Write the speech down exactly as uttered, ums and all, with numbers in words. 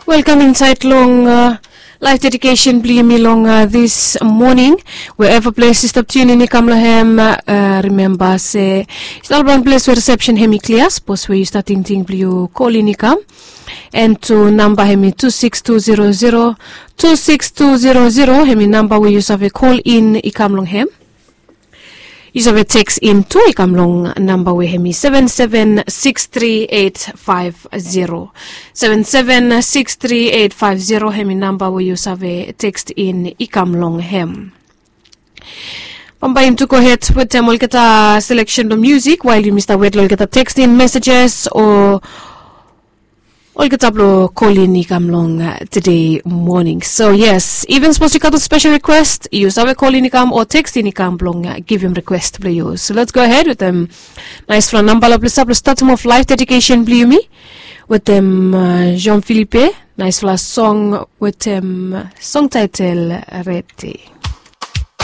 Welcome inside long uh, life dedication blimi long uh, this morning. Wherever place is up tuning in Kamlahem, uh, remember say it's all one place where reception hemi clear, suppose where you starting thing blue call in come and to number hemi two six two zero zero two six two zero zero hemi number where you have a call in ikam long hem. You have a text in to Ikamlong number we hemi seven seven six three eight five zero seven seven six three eight five zero hemi number we use have a text in Ikamlong hem. Pambayin to go ahead with them we'll get a selection of music while you Mister Wet will get a text in messages or All get up call in Ikamlong uh, today morning. So yes, even supposed to cut a special request, use our call in Ikam or text in Ikamlong, uh, give him request please. So let's go ahead with them. Nice for number of plus start of life dedication blue with them uh, Jean Philippe. Nice for a song with them uh, song title Ready.